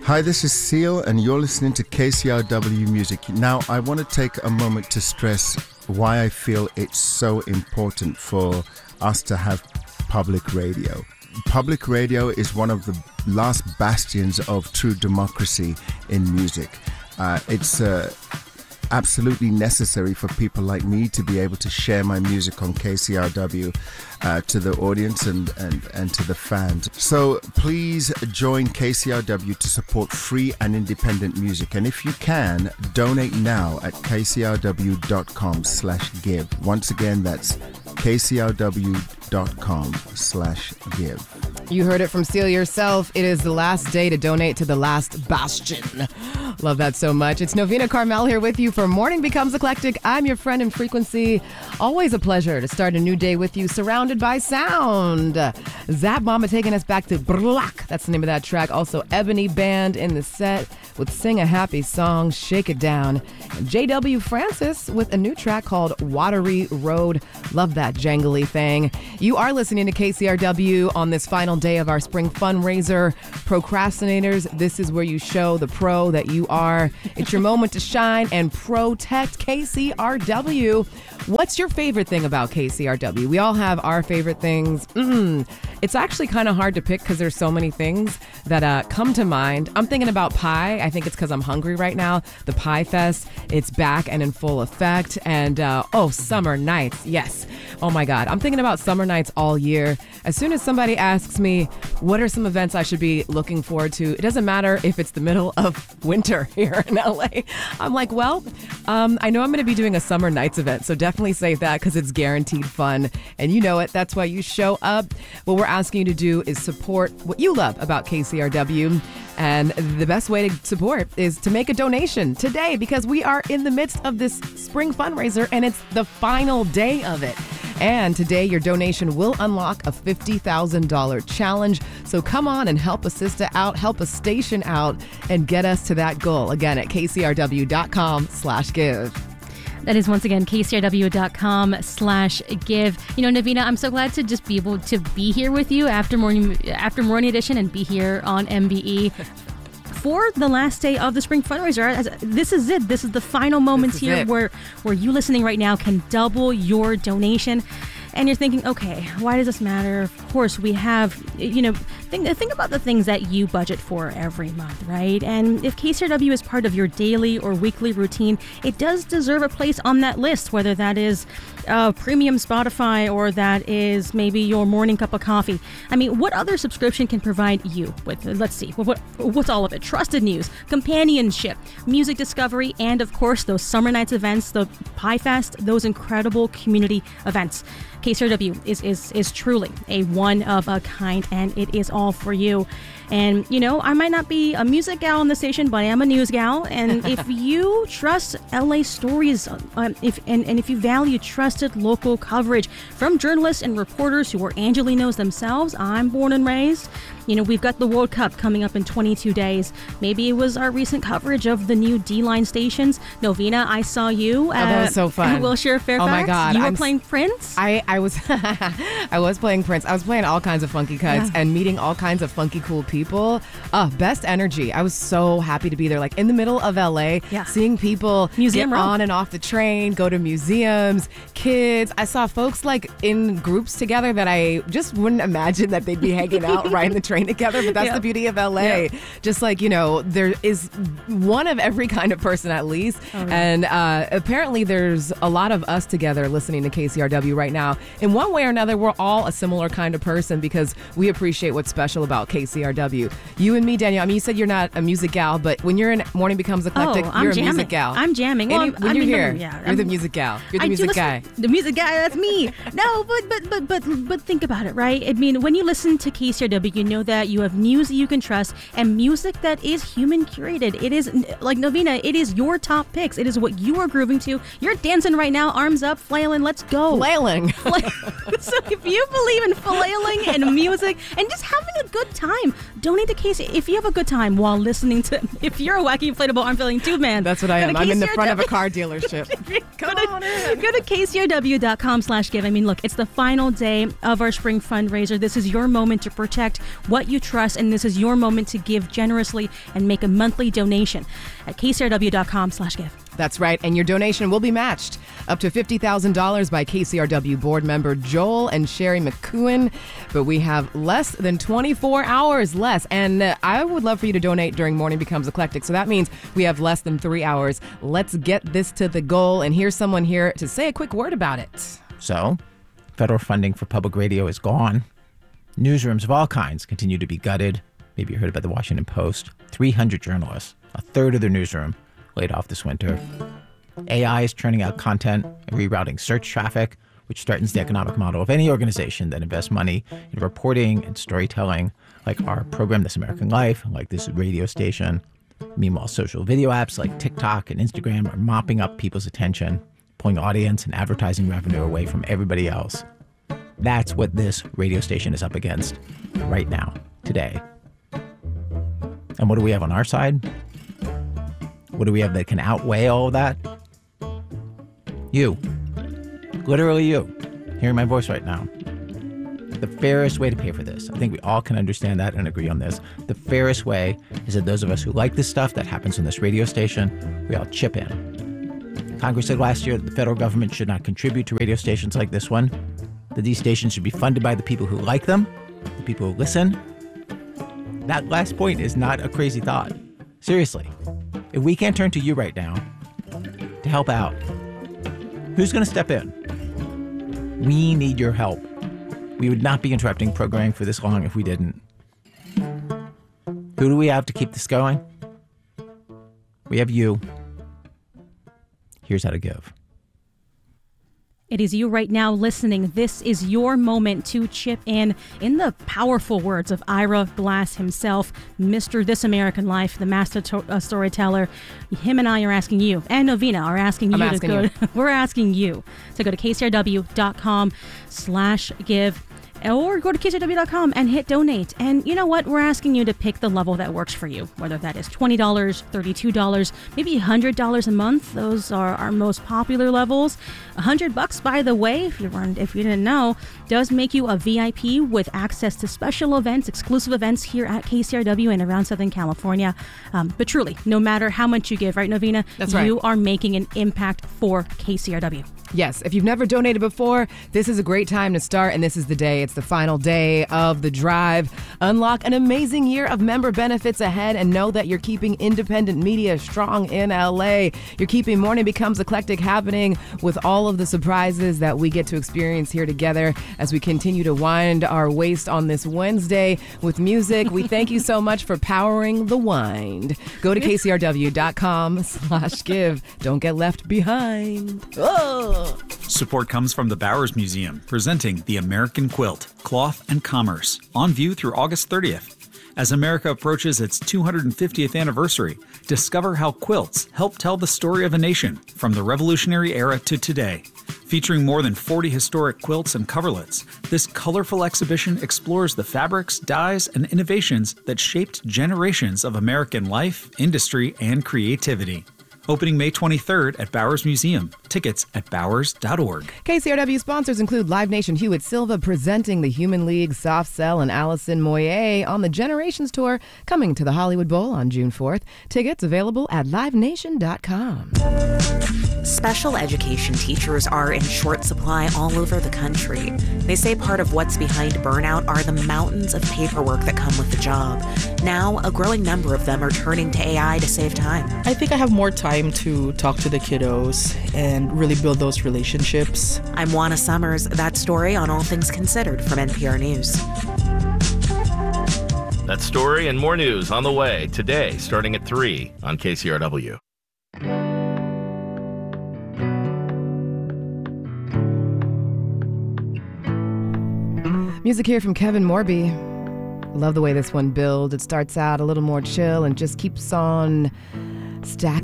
Hi, this is Seal, and you're listening to KCRW Music. Now, I want to take a moment to stress why I feel it's so important for us to have public radio. Public radio is one of the last bastions of true democracy in music. It's absolutely necessary for people like me to be able to share my music on KCRW to the audience and to the fans. So please join KCRW to support free and independent music. And if you can, donate now at kcrw.com/give. Once again, that's kcrw.com/give. You heard it from Seal yourself. It is the last day to donate to the last bastion. Love that so much. It's Novena Carmel here with you for Morning Becomes Eclectic. I'm your friend in frequency. Always a pleasure to start a new day with you, surrounded by sound. Zap Mama taking us back to Black. That's the name of that track. Also, Ebony Band in the set with Sing a Happy Song, Shake It Down. And J.W. Francis with a new track called Watery Road. Love that jangly thing. You are listening to KCRW on this final day of our spring fundraiser. Procrastinators, this is where you show the pro that you are. It's your moment to shine and protect KCRW. What's your favorite thing about KCRW? We all have our favorite things. It's actually kind of hard to pick because there's so many things that come to mind. I'm thinking about pie. I think it's because I'm hungry right now. The Pie Fest, it's back and in full effect. And summer nights. Yes. Oh my God. I'm thinking about summer nights all year. As soon as somebody asks me, what are some events I should be looking forward to? It doesn't matter if it's the middle of winter here in LA. I'm like, I know I'm going to be doing a summer nights event. So definitely save that because it's guaranteed fun. And you know it. That's why you show up. What we're asking you to do is support what you love about KCRW. And the best way to support is to make a donation today because we are in the midst of this spring fundraiser and it's the final day of it. And today your donation will unlock a $50,000 challenge. So come on and help a sister out, help a station out, and get us to that goal. Again, at kcrw.com/give. That is, once again, kcrw.com/give. You know, Navina, I'm so glad to just be able to be here with you after morning edition and be here on MBE for the last day of the spring fundraiser. This is it. This is the final moments here where you listening right now can double your donation. And you're thinking, okay, why does this matter? Of course, we have, think about the things that you budget for every month, right? And if KCRW is part of your daily or weekly routine, it does deserve a place on that list, whether that is premium Spotify or that is maybe your morning cup of coffee. I mean, what other subscription can provide you with, let's see, what's all of it? Trusted news, companionship, music discovery, and of course, those summer nights events, the Pie Fest, those incredible community events. KCRW is truly a one of a kind, and it is all for you. And, I might not be a music gal on the station, but I am a news gal. And if you trust LA stories, if you value trusted local coverage from journalists and reporters who are Angelinos themselves, I'm born and raised. We've got the World Cup coming up in 22 days. Maybe it was our recent coverage of the new D-Line stations. Novena, I saw you at that was so fun. Wilshire Fairfax. Oh my God. You were playing Prince? I was I was playing Prince. I was playing all kinds of funky cuts and meeting all kinds of funky cool people. Best energy. I was so happy to be there, like in the middle of LA, seeing people get on and off the train, go to museums, kids. I saw folks like in groups together that I just wouldn't imagine that they'd be hanging out riding the train together, but that's the beauty of LA. Just like, there is one of every kind of person at least. Oh, really? And apparently there's a lot of us together listening to KCRW right now. In one way or another, we're all a similar kind of person because we appreciate what's special about KCRW. You and me, Danielle, I mean, you said you're not a music gal, but when you're in Morning Becomes Eclectic, you're a music gal. I'm jamming. When you're here, you're the music gal. You're the music guy. The music guy, that's me. No, but think about it, right? I mean, when you listen to KCRW, you know that you have news that you can trust and music that is human curated. It is, like Novena, it is your top picks. It is what you are grooving to. You're dancing right now, arms up, flailing. Let's go. Flailing. So if you believe in flailing and music and just having a good time, donate to Casey. If you have a good time while listening to, if you're a wacky inflatable arm filling tube man. That's what I am. I'm in the front of a car dealership. Go to kcrw.com/give. I mean, look, it's the final day of our spring fundraiser. This is your moment to protect what you trust, and this is your moment to give generously and make a monthly donation at kcrw.com/give. That's right, and your donation will be matched up to $50,000 by KCRW board member Joel and Sherry McCoon. But we have less than 24 hours less, and I would love for you to donate during Morning Becomes Eclectic. So that means we have less than 3 hours. Let's get this to the goal, and here's someone here to say a quick word about it. So, federal funding for public radio is gone. Newsrooms of all kinds continue to be gutted. Maybe you heard about the Washington Post. 300 journalists, a third of their newsroom, laid off this winter. AI is churning out content and rerouting search traffic, which threatens the economic model of any organization that invests money in reporting and storytelling, like our program, This American Life, like this radio station. Meanwhile, social video apps like TikTok and Instagram are mopping up people's attention, pulling audience and advertising revenue away from everybody else. That's what this radio station is up against right now, today. And what do we have on our side? What do we have that can outweigh all of that? You. Literally you. Hearing my voice right now. The fairest way to pay for this, I think we all can understand that and agree on this. The fairest way is that those of us who like this stuff that happens on this radio station, we all chip in. Congress said last year that the federal government should not contribute to radio stations like this one, that these stations should be funded by the people who like them, the people who listen. That last point is not a crazy thought. Seriously. If we can't turn to you right now to help out, who's going to step in? We need your help. We would not be interrupting programming for this long if we didn't. Who do we have to keep this going? We have you. Here's how to give. It is you right now listening. This is your moment to chip in the powerful words of Ira Glass himself, Mr. This American Life, the master storyteller. Him and I are asking you, and Novena are asking you to go. We're asking you to go to kcrw.com/give. Or go to kcrw.com and hit donate. And you know what? We're asking you to pick the level that works for you, whether that is $20, $32, maybe $100 a month. Those are our most popular levels. $100, by the way, if you didn't know, does make you a VIP with access to special events, exclusive events here at KCRW and around Southern California. But truly, no matter how much you give, right, Novena? That's right. You are making an impact for KCRW. Yes, if you've never donated before, this is a great time to start, and this is the day. It's the final day of the drive. Unlock an amazing year of member benefits ahead and know that you're keeping independent media strong in LA. You're keeping Morning Becomes Eclectic happening with all of the surprises that we get to experience here together as we continue to wind our waist on this Wednesday with music. We thank you so much for powering the wind. Go to kcrw.com/give. Don't get left behind. Oh. Support comes from the Bowers Museum, presenting The American Quilt, Cloth and Commerce, on view through August 30th. As America approaches its 250th anniversary, discover how quilts help tell the story of a nation from the Revolutionary era to today. Featuring more than 40 historic quilts and coverlets, this colorful exhibition explores the fabrics, dyes, and innovations that shaped generations of American life, industry, and creativity. Opening May 23rd at Bowers Museum. Tickets at bowers.org. KCRW sponsors include Live Nation Hewitt Silva presenting the Human League, Soft Cell, and Allison Moyer on the Generations Tour, coming to the Hollywood Bowl on June 4th. Tickets available at livenation.com. Special education teachers are in short supply all over the country. They say part of what's behind burnout are the mountains of paperwork that come with the job. Now, a growing number of them are turning to AI to save time. I think I have more time to talk to the kiddos and really build those relationships. I'm Juana Summers. That story on All Things Considered from NPR News. That story and more news on the way today, starting at 3 on KCRW. Music here from Kevin Morby. Love the way this one builds. It starts out a little more chill and just keeps on stacking